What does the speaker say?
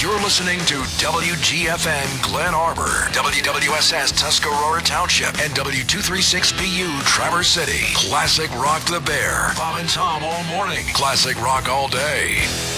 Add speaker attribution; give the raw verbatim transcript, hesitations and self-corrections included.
Speaker 1: You're listening to W G F N Glen Arbor, W W S S Tuscarora Township, and W two thirty-six P U Traverse City. Classic Rock the Bear. Bob and Tom all morning. Classic rock all day.